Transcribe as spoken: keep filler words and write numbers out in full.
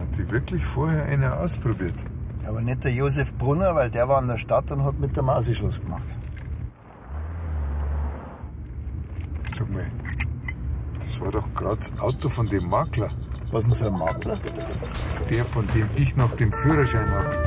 Hat die wirklich vorher einer ausprobiert? Aber nicht der Josef Brunner, weil der war in der Stadt und hat mit der Mausi Schluss gemacht. Sag mal, das war doch gerade das Auto von dem Makler. Was denn für ein Makler? Der, von dem ich noch den Führerschein habe.